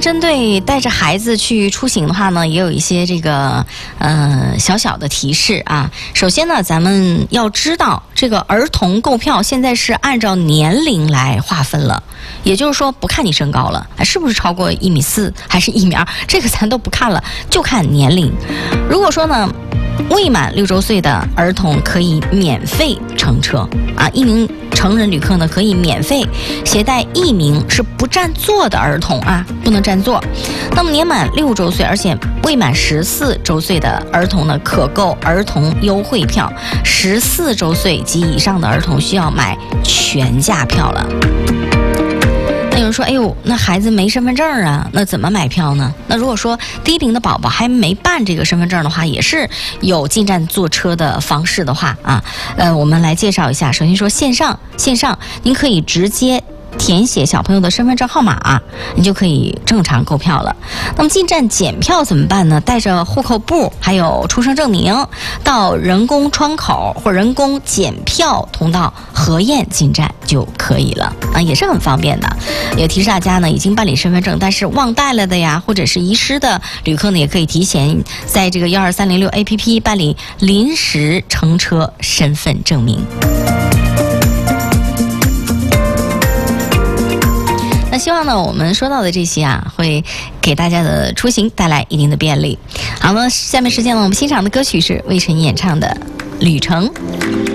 针对带着孩子去出行的话呢，也有一些这个小小的提示啊。首先呢，咱们要知道这个儿童购票现在是按照年龄来划分了，也就是说不看你身高了，是不是超过1.4米还是1.2米，这个咱都不看了，就看年龄。如果说呢，未满6周岁的儿童可以免费乘车啊，1名成人旅客呢可以免费携带1名是不占座的儿童啊，不能占座。那么年满6周岁而且未满14周岁的儿童呢，可购儿童优惠票；14周岁及以上的儿童需要买全价票了。那有人说，哎呦，那孩子没身份证啊，那怎么买票呢？那如果说低龄的宝宝还没办这个身份证的话，也是有进站坐车的方式的话啊，我们来介绍一下。首先说线上，您可以直接填写小朋友的身份证号码，你就可以正常购票了。那么进站检票怎么办呢？带着户口簿还有出生证明到人工窗口或人工检票通道核验进站就可以了啊，也是很方便的。也提示大家呢，已经办理身份证但是忘带了的呀，或者是遗失的旅客呢，也可以提前在这个12306 APP 办理临时乘车身份证明。那希望呢，我们说到的这些啊，会给大家的出行带来一定的便利。好了，下面时间呢，我们欣赏的歌曲是魏晨演唱的《旅程》。